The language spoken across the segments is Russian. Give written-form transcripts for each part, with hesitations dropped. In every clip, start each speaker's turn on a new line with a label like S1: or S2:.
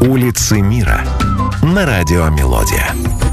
S1: Улицы мира на радио Мелодия.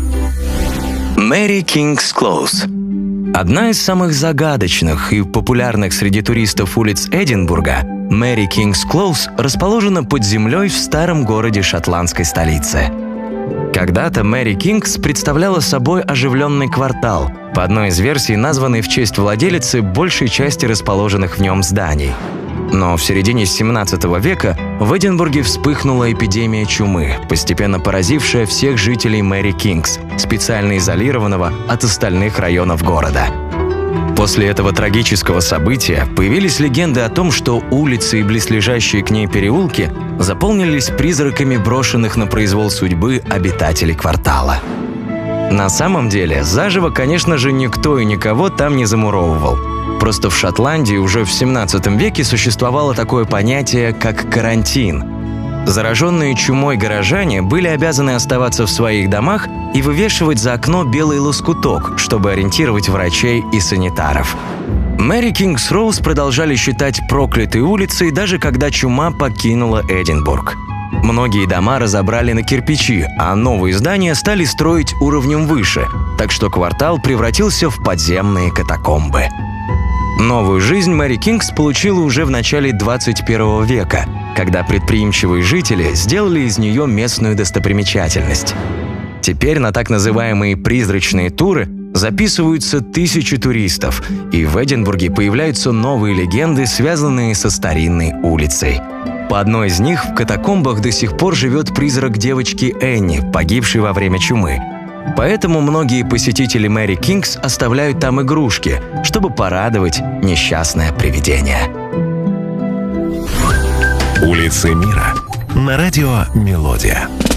S2: Мэри Кингс Клоуз. Одна из самых загадочных и популярных среди туристов улиц Эдинбурга, Мэри Кингс Клоуз расположена под землей в старом городе шотландской столицы. Когда-то Мэри Кингс представляла собой оживленный квартал, по одной из версий названный в честь владелицы большей части расположенных в нем зданий. Но в середине 17 века в Эдинбурге вспыхнула эпидемия чумы, постепенно поразившая всех жителей Мэри Кингс, специально изолированного от остальных районов города. После этого трагического события появились легенды о том, что улицы и близлежащие к ней переулки заполнились призраками брошенных на произвол судьбы обитателей квартала. На самом деле, заживо, конечно же, никто и никого там не замуровывал. Просто в Шотландии уже в 17 веке существовало такое понятие, как карантин. Зараженные чумой горожане были обязаны оставаться в своих домах и вывешивать за окно белый лоскуток, чтобы ориентировать врачей и санитаров. Мэри Кингс Роуз продолжали считать проклятой улицей, даже когда чума покинула Эдинбург. Многие дома разобрали на кирпичи, а новые здания стали строить уровнем выше, так что квартал превратился в подземные катакомбы. Новую жизнь Мэри Кингс получила уже в начале 21 века, когда предприимчивые жители сделали из нее местную достопримечательность. Теперь на так называемые «призрачные туры» записываются тысячи туристов, и в Эдинбурге появляются новые легенды, связанные со старинной улицей. По одной из них в катакомбах до сих пор живет призрак девочки Энни, погибшей во время чумы. Поэтому многие посетители Мэри Кингс оставляют там игрушки, чтобы порадовать несчастное привидение.
S1: Улицы мира на радио Мелодия.